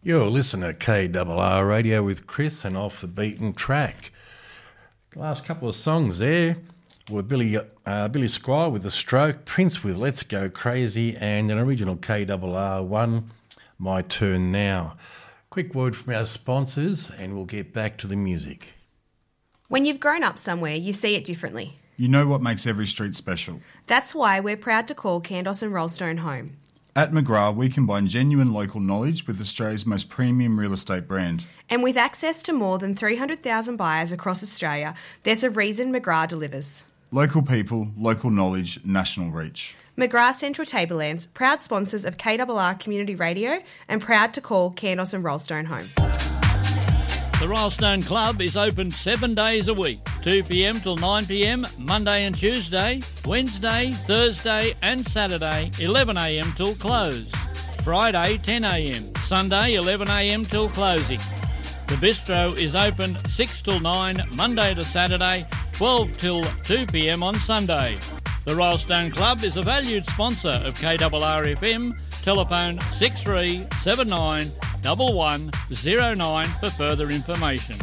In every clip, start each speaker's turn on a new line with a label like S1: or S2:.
S1: You're listening to KRR Radio with Chris and Off the Beaten Track. Last couple of songs there were Billy Squire with The Stroke, Prince with Let's Go Crazy, and an original KRR one, My Turn Now. Quick word from our sponsors and we'll get back to the music.
S2: When you've grown up somewhere, you see it differently.
S3: You know what makes every street special.
S2: That's why we're proud to call Candos and Rollstone home.
S3: At McGrath, we combine genuine local knowledge with Australia's most premium real estate brand.
S2: And with access to more than 300,000 buyers across Australia, there's a reason McGrath delivers.
S3: Local people, local knowledge, national reach.
S2: McGrath Central Tablelands, proud sponsors of KRR Community Radio and proud to call Candos and Rollstone home.
S4: The Rollstone Club is open 7 days a week, 2 p.m. till 9 p.m, Monday and Tuesday, Wednesday, Thursday and Saturday, 11 a.m. till close, Friday, 10 a.m, Sunday, 11 a.m. till closing. The bistro is open 6 till 9, Monday to Saturday, 12 till 2 p.m. on Sunday. The Rollstone Club is a valued sponsor of KRR-FM. Telephone 6379 1109 for further information.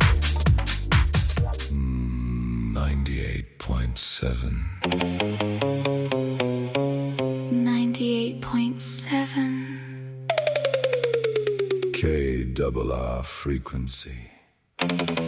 S5: 98.7 98.7 KRR frequency.